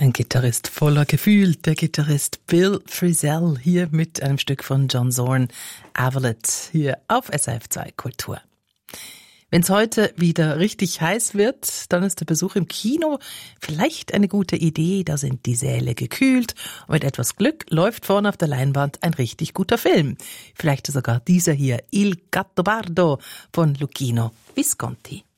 Ein Gitarrist voller Gefühl, der Gitarrist Bill Frisell, hier mit einem Stück von John Zorn, Avalet, hier auf SRF2 Kultur. Wenn es heute wieder richtig heiß wird, dann ist der Besuch im Kino vielleicht eine gute Idee. Da sind die Säle gekühlt und mit etwas Glück läuft vorne auf der Leinwand ein richtig guter Film. Vielleicht sogar dieser hier, Il Gattopardo von Luchino Visconti.